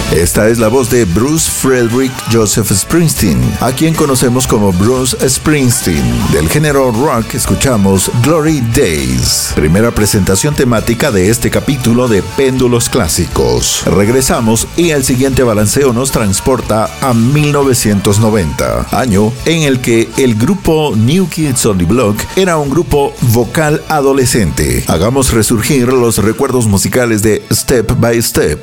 Esta es la voz de Bruce Frederick Joseph Springsteen, a quien conocemos como Bruce Springsteen. Del género rock escuchamos Glory Days, primera presentación temática de este capítulo de Péndulos Clásicos. Regresamos y el siguiente balanceo nos transporta a 1990, año en el que el grupo New Kids on the Block era un grupo vocal adolescente. Hagamos resurgir los recuerdos musicales de Step by Step.